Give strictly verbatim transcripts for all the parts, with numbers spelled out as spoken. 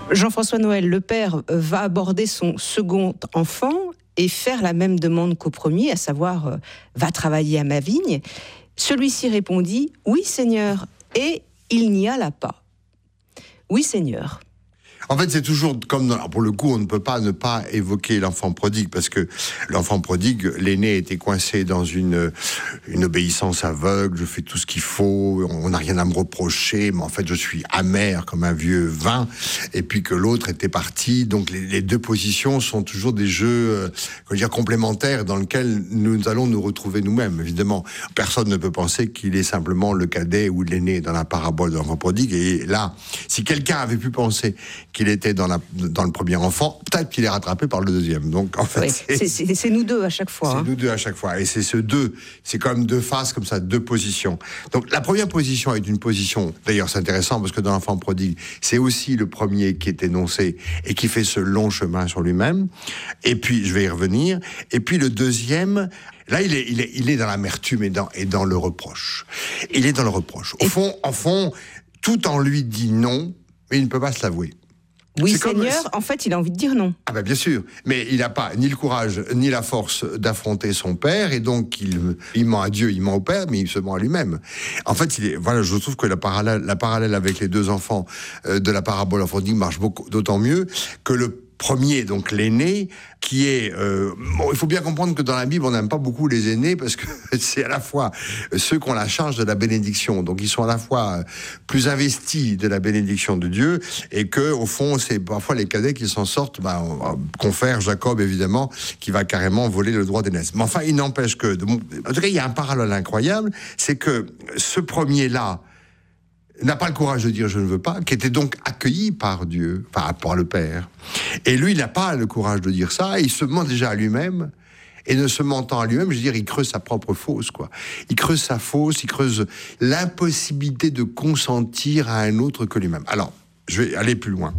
Jean-François Noël, le père va aborder son second enfant et faire la même demande qu'au premier, à savoir euh, « va travailler à ma vigne ». Celui-ci répondit « oui Seigneur » et il n'y alla pas. Oui Seigneur. En fait, c'est toujours comme dans, pour le coup, on ne peut pas ne pas évoquer l'enfant prodigue parce que l'enfant prodigue, l'aîné était coincé dans une une obéissance aveugle. Je fais tout ce qu'il faut, on n'a rien à me reprocher, mais en fait, je suis amer comme un vieux vin. Et puis que l'autre était parti. Donc, les, les deux positions sont toujours des jeux, euh, comment dire, complémentaires dans lesquels nous allons nous retrouver nous-mêmes. Évidemment, personne ne peut penser qu'il est simplement le cadet ou l'aîné dans la parabole de l'enfant prodigue. Et là, si quelqu'un avait pu penser qu'il était dans, la, dans le premier enfant, peut-être qu'il est rattrapé par le deuxième. Donc, en fait, oui, c'est, c'est, c'est, c'est nous deux à chaque fois. C'est hein. nous deux à chaque fois. Et c'est ce deux, c'est comme deux faces, comme ça, deux positions. Donc, la première position est une position, d'ailleurs, c'est intéressant parce que dans l'enfant prodigue, c'est aussi le premier qui est énoncé et qui fait ce long chemin sur lui-même. Et puis, je vais y revenir. Et puis, le deuxième, là, il est, il est, il est dans l'amertume et dans, et dans le reproche. Il est dans le reproche. Au et fond, en fond, tout en lui dit non, mais il ne peut pas se l'avouer. Oui, c'est Seigneur, comme... en fait, il a envie de dire non. Ah ben bien sûr, mais il n'a pas ni le courage ni la force d'affronter son père, et donc il, il ment à Dieu, il ment au père, mais il se ment à lui-même. En fait, il est, voilà, je trouve que la parallèle, la parallèle avec les deux enfants euh, de la parabole enfant prodigue marche beaucoup, d'autant mieux que le premier, donc l'aîné, qui est... Euh, bon, il faut bien comprendre que dans la Bible, on n'aime pas beaucoup les aînés, parce que c'est à la fois ceux qui ont la charge de la bénédiction, donc ils sont à la fois plus investis de la bénédiction de Dieu, et que au fond, c'est parfois les cadets qui s'en sortent, bah, confère Jacob, évidemment, qui va carrément voler le droit d'aînesse. Mais enfin, il n'empêche que... De mon... En tout cas, il y a un parallèle incroyable, c'est que ce premier-là, n'a pas le courage de dire « je ne veux pas », qui était donc accueilli par Dieu, enfin par le Père. Et lui, il n'a pas le courage de dire ça, et il se ment déjà à lui-même, et ne se mentant à lui-même, je veux dire, il creuse sa propre fosse, quoi. Il creuse sa fosse, il creuse l'impossibilité de consentir à un autre que lui-même. Alors, je vais aller plus loin.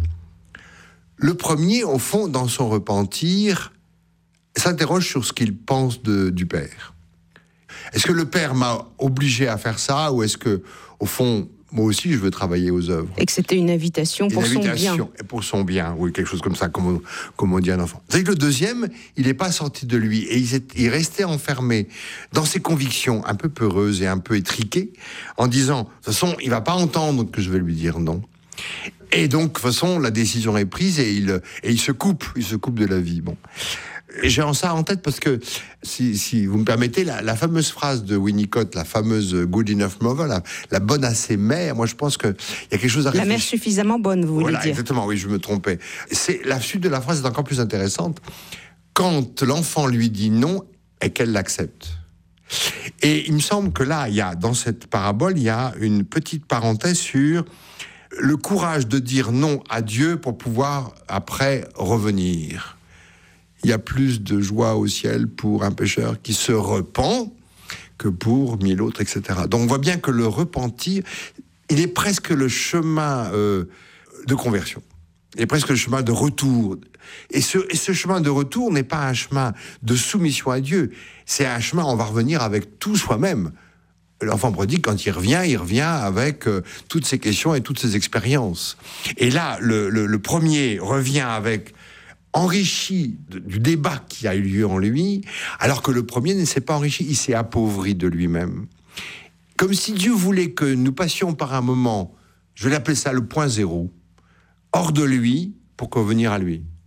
Le premier, au fond, dans son repentir, s'interroge sur ce qu'il pense de, du Père. Est-ce que le Père m'a obligé à faire ça, ou est-ce que, au fond, moi aussi, je veux travailler aux œuvres. Et que c'était une invitation pour une son invitation bien. Pour son bien, oui, quelque chose comme ça, comme on, comme on dit à un enfant. C'est que le deuxième, il n'est pas sorti de lui, et il, est, il restait enfermé dans ses convictions un peu peureuses et un peu étriquées, en disant, de toute façon, il ne va pas entendre que je vais lui dire non. Et donc, de toute façon, la décision est prise, et il, et il se coupe, il se coupe de la vie. Bon. J'ai ça en tête parce que, si, si vous me permettez, la, la fameuse phrase de Winnicott, la fameuse « good enough mother », la, la bonne assez mère, moi je pense qu'il y a quelque chose à réfléchir. La mère suffisamment bonne, vous voulez voilà, dire. Exactement, oui, je me trompais. C'est, la suite de la phrase est encore plus intéressante. Quand l'enfant lui dit non et qu'elle l'accepte. Et il me semble que là, il y a, dans cette parabole, il y a une petite parenthèse sur le courage de dire non à Dieu pour pouvoir après revenir. Il y a plus de joie au ciel pour un pécheur qui se repent que pour mille autres, et cetera. Donc on voit bien que le repentir, il est presque le chemin euh, de conversion. Il est presque le chemin de retour. Et ce, et ce chemin de retour n'est pas un chemin de soumission à Dieu. C'est un chemin, on va revenir avec tout soi-même. L'enfant prodigue, quand il revient, il revient avec euh, toutes ses questions et toutes ses expériences. Et là, le, le, le premier revient avec... enrichi de, du débat qui a eu lieu en lui, alors que le premier ne s'est pas enrichi, il s'est appauvri de lui-même. Comme si Dieu voulait que nous passions par un moment, je vais l'appeler ça le point zéro, hors de lui, pour convenir à lui.